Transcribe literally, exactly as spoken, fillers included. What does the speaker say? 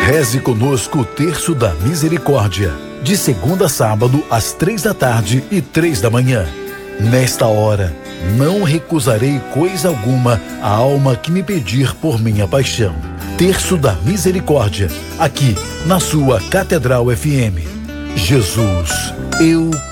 Reze conosco o Terço da Misericórdia, de segunda a sábado, às três da tarde e três da manhã. Nesta hora, não recusarei coisa alguma à alma que me pedir por minha paixão. Terço da Misericórdia, aqui na sua Catedral F M. Jesus, eu